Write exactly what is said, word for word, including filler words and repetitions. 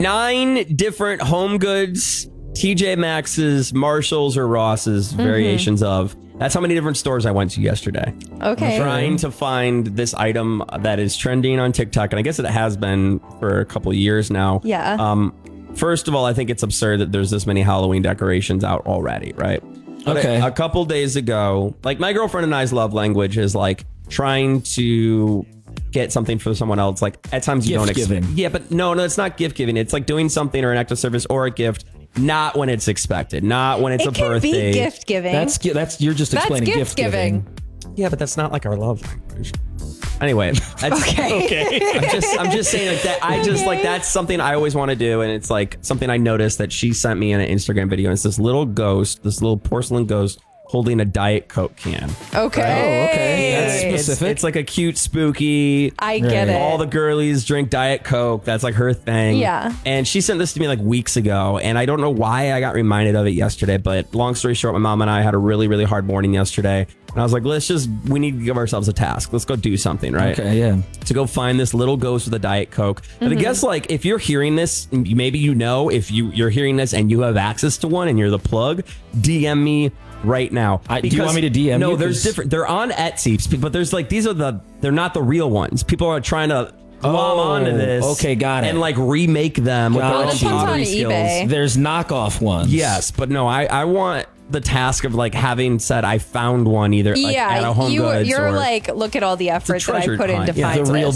nine different Home Goods, T J Maxx's, Marshalls, or Ross's mm-hmm. variations of. That's how many different stores I went to yesterday. Okay. I'm trying to find this item that is trending on TikTok, and I guess it has been for a couple of years now. Yeah. Um, first of all, I think it's absurd that there's this many Halloween decorations out already, right? But okay. A, a couple days ago, like my girlfriend and I's love language is like trying to get something for someone else. Like at times you gift don't expect. Giving. Yeah, but no, no, it's not gift giving. It's like doing something or an act of service or a gift. Not when it's expected. Not when it's it a can birthday. Be gift giving. That's that's you're just explaining that's gift, gift giving. giving. Yeah, but that's not like our love language. Anyway, that's, okay. okay. I'm just I'm just saying like that. I okay. just like that's something I always want to do, and it's like something I noticed that she sent me in an Instagram video. And it's this little ghost, this little porcelain ghost holding a Diet Coke can. Okay. Oh, okay. That's It's, specific. it's like a cute, spooky. I get Right. it. All the girlies drink Diet Coke. That's like her thing. Yeah. And she sent this to me like weeks ago, and I don't know why I got reminded of it yesterday. But long story short, my mom and I had a really, really hard morning yesterday. And I was like, let's just, we need to give ourselves a task. Let's go do something, right? Okay, yeah. To go find this little ghost with a Diet Coke. But Mm-hmm. I guess like if you're hearing this, maybe you know, if you, you're hearing this and you have access to one and you're the plug, D M me right now. I, do you want me to D M no, you? No, there's different. They're on Etsy, but there's like, these are the, they're not the real ones. People are trying to glom Oh, onto this. okay, got it. And like remake them with their Got own it. This one's pottery on skills. eBay. There's knockoff ones. Yes, but no, I, I want the task of like having said I found one either like, yeah, at a Home you, Goods you're or, like, look at all the effort that I treasure put hunt. into Yeah, finding the real